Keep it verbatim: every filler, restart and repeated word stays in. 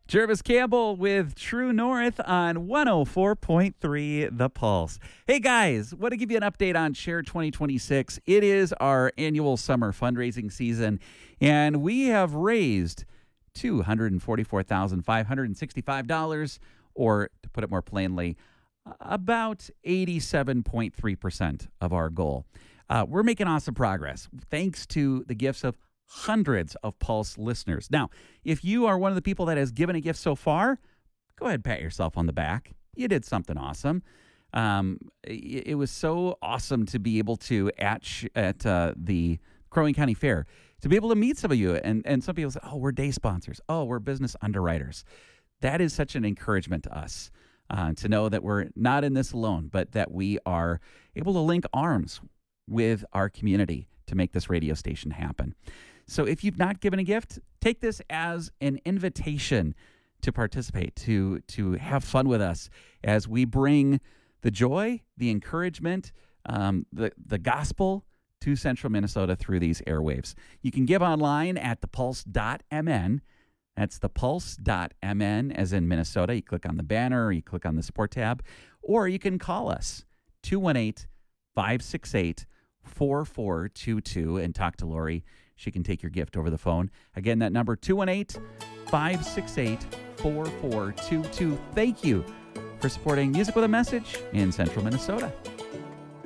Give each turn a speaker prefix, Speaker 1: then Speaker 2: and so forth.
Speaker 1: Jervis Campbell with True North on one oh four point three The Pulse. Hey guys, want to give you an update on Share twenty twenty-six. It is our annual summer fundraising season, and we have raised two hundred forty-four thousand five hundred sixty-five dollars, or to put it more plainly, about eighty-seven point three percent of our goal. Uh, we're making awesome progress thanks to the gifts of hundreds of Pulse listeners. Now, if you are one of the people that has given a gift so far, go ahead and pat yourself on the back. You did something awesome. Um, it, it was so awesome to be able to, at sh- at uh, the Crow Wing County Fair, to be able to meet some of you. And, and some people say, oh, we're day sponsors. Oh, we're business underwriters. That is such an encouragement to us uh, to know that we're not in this alone, but that we are able to link arms with our community to make this radio station happen. So if you've not given a gift, take this as an invitation to participate, to to have fun with us as we bring the joy, the encouragement, um, the, the gospel to Central Minnesota through these airwaves. You can give online at the pulse dot m n. That's the pulse dot m n, as in Minnesota. You click on the banner, or you click on the support tab, or you can call us, two one eight, five six eight, four four two two, and talk to Lori. She can take your gift over the phone. Again, that number, two one eight, five six eight, four four two two. Thank you for supporting Music with a Message in Central Minnesota.